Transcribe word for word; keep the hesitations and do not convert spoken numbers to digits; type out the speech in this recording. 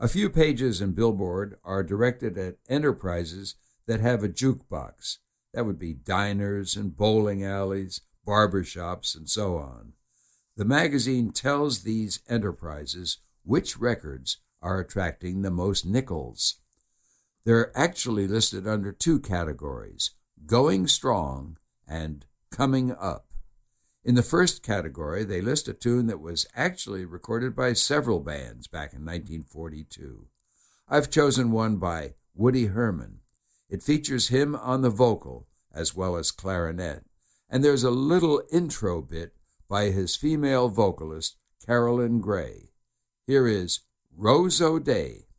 A few pages in Billboard are directed at enterprises that have a jukebox. That would be diners and bowling alleys, barber shops, and so on. The magazine tells these enterprises which records are attracting the most nickels. They're actually listed under two categories, Going Strong and Coming Up. In the first category, they list a tune that was actually recorded by several bands back in nineteen forty-two. I've chosen one by Woody Herman. It features him on the vocal as well as clarinet, and there's a little intro bit by his female vocalist, Carolyn Gray. Here is Rose O'Day.